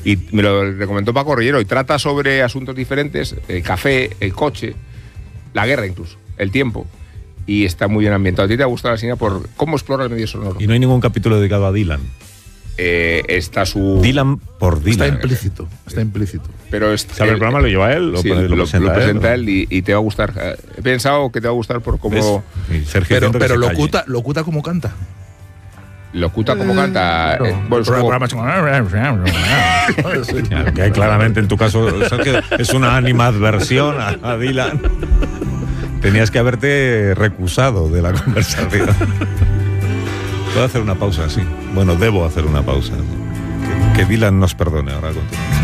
Y me lo recomendó Paco Rillero, y trata sobre asuntos diferentes, el café, el coche, la guerra incluso, el tiempo. Y está muy bien ambientado. ¿A ti te ha gustado la serie por cómo explora el medio sonoro? Y no hay ningún capítulo dedicado a Dylan. Está su... Dylan por Dylan. Está implícito. Pero el programa lo lleva él, sí, lo presenta él y te va a gustar. He pensado que te va a gustar por cómo... Sergio pero locuta como canta. Locuta como canta. Que hay claramente en tu caso, Sergio, es una animadversión a Dylan. Tenías que haberte recusado de la conversación. ¿Puedo hacer una pausa? Sí. Bueno, debo hacer una pausa. Que Dylan nos perdone ahora. Continuamos.